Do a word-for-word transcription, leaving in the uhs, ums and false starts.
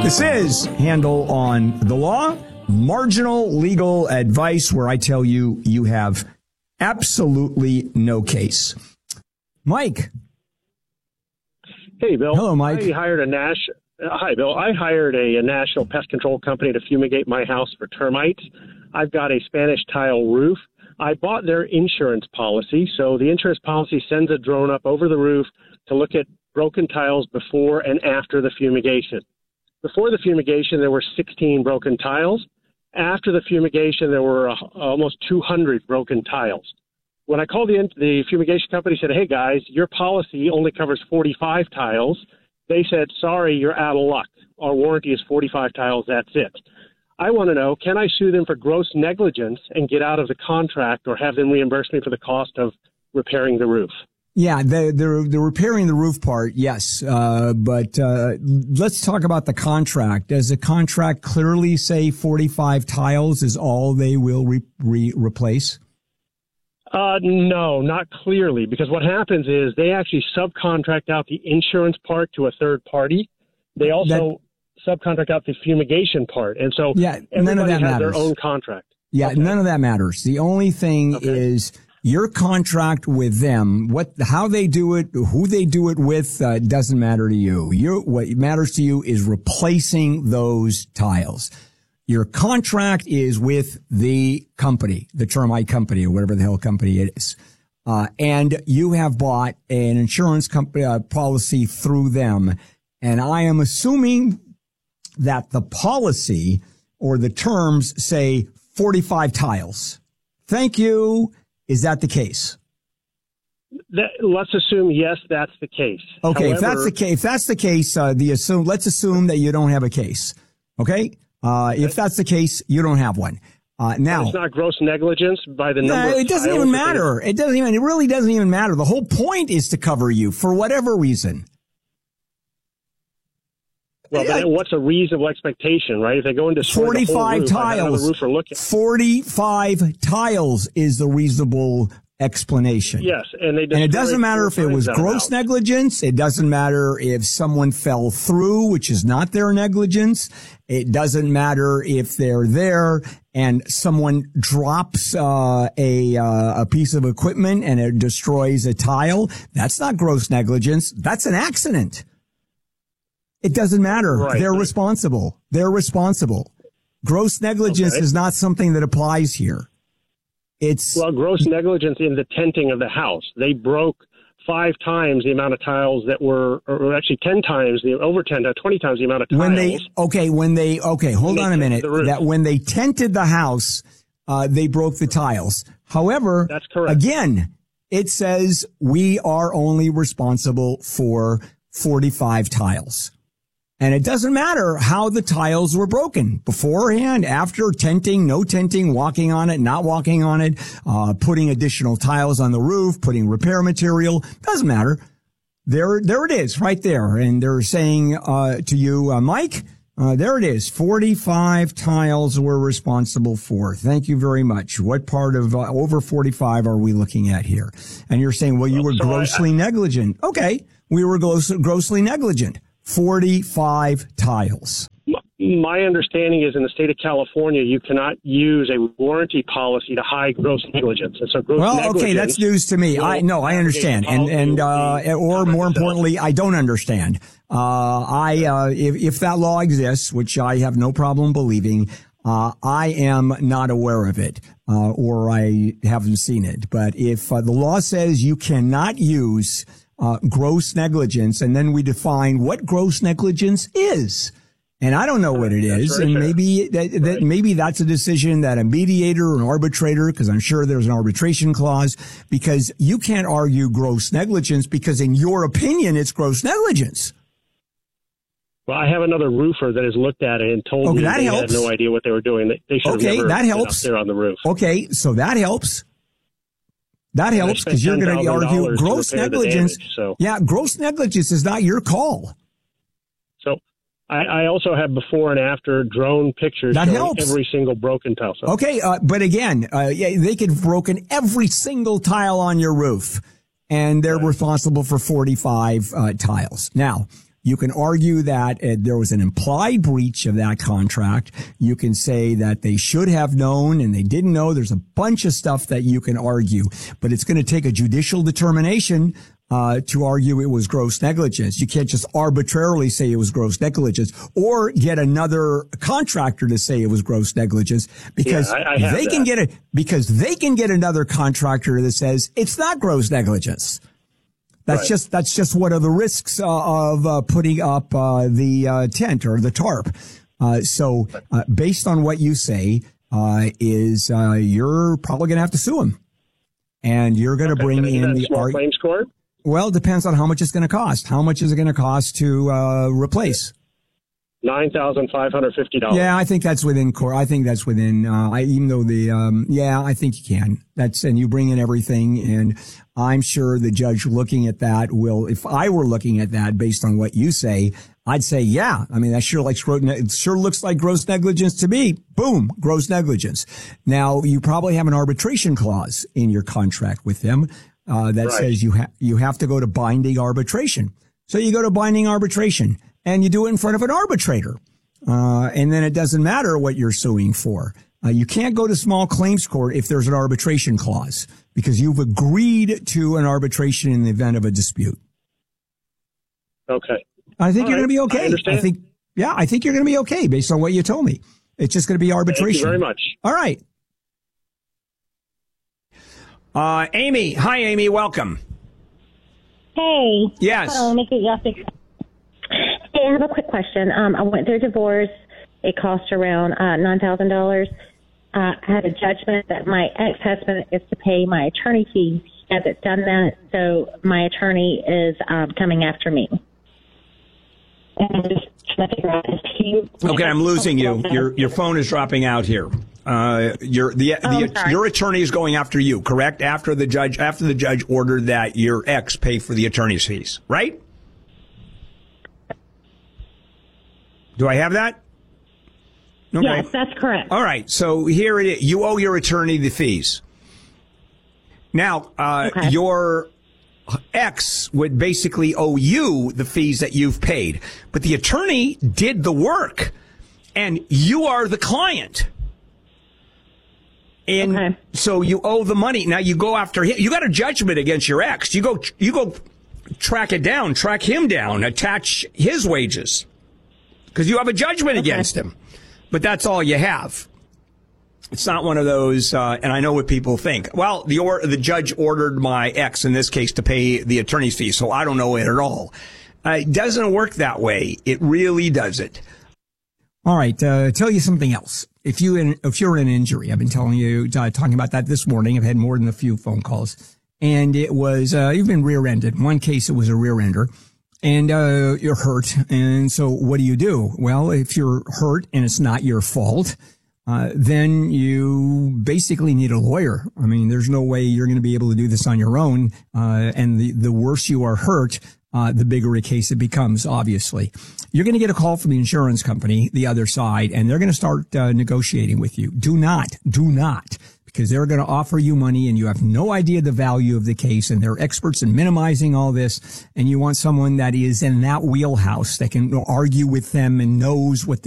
This is Handel on the Law, marginal legal advice where I tell you you have absolutely no case. Mike. Hey, Bill. Hello, Mike. I hired a Nash. Uh, hi, Bill. I hired a, a national pest control company to fumigate my house for termites. I've got a Spanish tile roof. I bought their insurance policy, so the insurance policy sends a drone up over the roof to look at broken tiles before and after the fumigation. Before the fumigation, there were sixteen broken tiles. After the fumigation, there were uh, almost two hundred broken tiles. When I called the, the fumigation company, said, hey, guys, your policy only covers forty-five tiles. They said, sorry, you're out of luck. Our warranty is forty-five tiles. That's it. I want to know, can I sue them for gross negligence and get out of the contract or have them reimburse me for the cost of repairing the roof? Yeah, the, the, the repairing the roof part, yes. Uh, but uh, let's talk about the contract. Does the contract clearly say forty-five tiles is all they will re- re- replace? Uh, no, not clearly, because what happens is they actually subcontract out the insurance part to a third party. They also that, subcontract out the fumigation part. And so yeah, everybody none of that has matters. their own contract. Yeah, okay. None of that matters. The only thing okay. is your contract with them, what, how they do it, who they do it with, uh, doesn't matter to you. You, what matters to you is replacing those tiles. Your contract is with the company, the termite company, or whatever the hell company it is. Uh, and you have bought an insurance company, uh, policy through them. And I am assuming that the policy or the terms say forty-five tiles. Thank you. Is that the case? That, let's assume, yes, that's the case. Okay, However, if that's the case, if that's the case, uh, the assume, let's assume that you don't have a case. Okay? Uh, if that's the case, you don't have one. Uh, now. It's not gross negligence by the number no, of it doesn't tiles even matter. It doesn't even, it really doesn't even matter. The whole point is to cover you for whatever reason. Well, yeah. but what's a reasonable expectation, right? If they go into forty-five roof, tiles, forty-five tiles is the reasonable explanation. Yes, and they and it doesn't matter if it was gross negligence. It doesn't matter if someone fell through, which is not their negligence. It doesn't matter if they're there and someone drops uh, a uh, a piece of equipment and it destroys a tile. That's not gross negligence. That's an accident. It doesn't matter. Right. They're responsible. They're responsible. Gross negligence okay. is not something that applies here. It's well, gross negligence in the tenting of the house. They broke five times the amount of tiles that were, or actually ten times, the over ten, twenty times the amount of tiles. When they, okay, when they, okay, hold on a minute. That when they tented the house, uh, they broke the tiles. However, that's correct. Again, it says we are only responsible for forty-five tiles. And it doesn't matter how the tiles were broken beforehand, after, tenting, no tenting, walking on it, not walking on it, uh, putting additional tiles on the roof, putting repair material. Doesn't matter. There, there it is right there. And they're saying, uh, to you, uh, Mike, uh, there it is. forty-five tiles we're responsible for. Thank you very much. What part of uh, over forty-five are we looking at here? And you're saying, well, you were so grossly I, I, negligent. Okay. We were gross, grossly negligent. forty-five tiles. My understanding is in the state of California, you cannot use a warranty policy to hide gross negligence. And so gross well, negligence, okay, that's news to me. I no, I understand, and and uh, or more importantly, I don't understand. Uh, I uh, if if that law exists, which I have no problem believing, uh, I am not aware of it, uh, or I haven't seen it. But if uh, the law says you cannot use Uh, gross negligence, and then we define what gross negligence is. And I don't know what it is, and maybe that, that right. maybe that's a decision that a mediator or an arbitrator, because I'm sure there's an arbitration clause, because you can't argue gross negligence because in your opinion it's gross negligence. Well, I have another roofer that has looked at it and told okay, me that they helps. had no idea what they were doing. They, they should okay, have never that been helps. up there on the roof. Okay, so that helps. That helps because you're going to argue gross negligence. Damage, so. Yeah, gross negligence is not your call. So I, I also have before and after drone pictures that showing helps. every single broken tile. So. Okay, uh, but again, uh, yeah, they could have broken every single tile on your roof, and they're right. responsible for forty-five uh, tiles. Now, You can argue that uh, there was an implied breach of that contract. You can say that they should have known and they didn't know. There's a bunch of stuff that you can argue, but it's going to take a judicial determination Uh, to argue it was gross negligence. You can't just arbitrarily say it was gross negligence or get another contractor to say it was gross negligence because yeah, I, I they that. can get it because they can get another contractor that says it's not gross negligence. That's right. just, that's just one of the risks uh, of uh, putting up uh, the uh, tent or the tarp. Uh, so uh, based on what you say, uh, is uh, you're probably going to have to sue him. And you're going to okay, bring in the small claims court. Well, it depends on how much it's going to cost. How much is it going to cost to uh, replace? nine thousand five hundred fifty dollars. Yeah, I think that's within core. I think that's within, uh, I, even though the, um, yeah, I think you can. That's, and you bring in everything. And I'm sure the judge looking at that will, if I were looking at that based on what you say, I'd say, yeah, I mean, that sure like, it sure looks like gross negligence to me. Boom, gross negligence. Now, you probably have an arbitration clause in your contract with them. Uh, that right. says you have, you have to go to binding arbitration. So you go to binding arbitration and you do it in front of an arbitrator. Uh, and then it doesn't matter what you're suing for. Uh, you can't go to small claims court if there's an arbitration clause because you've agreed to an arbitration in the event of a dispute. Okay. I think All you're right. going to be okay. I, I think, yeah, I think you're going to be okay based on what you told me. It's just going to be arbitration. Thank you very much. All right. Uh, Amy. Hi, Amy. Welcome. Hey. Yes. Hold on, let me get you off the... Hey, I have a quick question. Um, I went through a divorce. It cost around uh, nine thousand dollars. Uh, I had a judgment that my ex-husband is to pay my attorney fees. He hasn't done that, so my attorney is um, coming after me. And I'm just trying to figure out if he... Okay, I'm losing you. Your your phone is dropping out here. Uh, your the, the oh, your attorney is going after you, correct? After the judge after the judge ordered that your ex pay for the attorney's fees, right? Do I have that? Okay. Yes, that's correct. All right. So here it is. You owe your attorney the fees. Now, uh, okay. your ex would basically owe you the fees that you've paid, but the attorney did the work, and you are the client. And okay. so you owe the money. Now you go after him. You got a judgment against your ex. You go, you go track it down, track him down, attach his wages because you have a judgment okay. against him. But that's all you have. It's not one of those, uh, and I know what people think. Well, the or, the judge ordered my ex, in this case, to pay the attorney's fees, so I don't know it at all. Uh, it doesn't work that way. It really doesn't. All right, uh, tell you something else. If you in, if you're in an injury, I've been telling you, uh, talking about that this morning. I've had more than a few phone calls, and it was uh, you've been rear-ended. In one case, it was a rear-ender, and uh, you're hurt. And so, what do you do? Well, if you're hurt and it's not your fault, uh, then you basically need a lawyer. I mean, there's no way you're going to be able to do this on your own. Uh, and the the worse you are hurt, uh, the bigger a case it becomes. Obviously, you're going to get a call from the insurance company, the other side, and they're going to start uh, negotiating with you. Do not, do not, because they're going to offer you money and you have no idea the value of the case, and they're experts in minimizing all this. And you want someone that is in that wheelhouse that can argue with them and knows what the